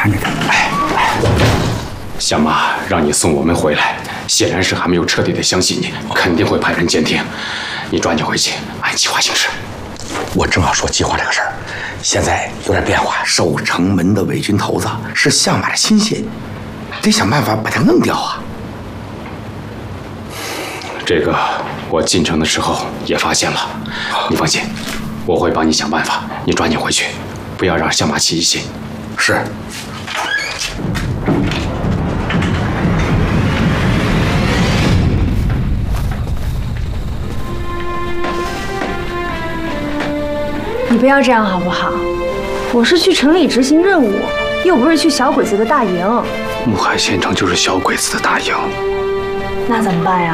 看着他。 相妈让你送我们回来，显然是还没有彻底的相信你，肯定会派人监听。你抓紧回去，按计划行事。 我正要说计划这个事儿，现在有点变化。守城门的伪军头子是相马的亲信，得想办法把他弄掉啊。 这个我进城的时候也发现了，你放心，我会帮你想办法。你抓紧回去，不要让相马起疑心。 是。 你不要这样好不好？我是去城里执行任务，又不是去小鬼子的大营。 木海县城就是小鬼子的大营， 那怎么办呀？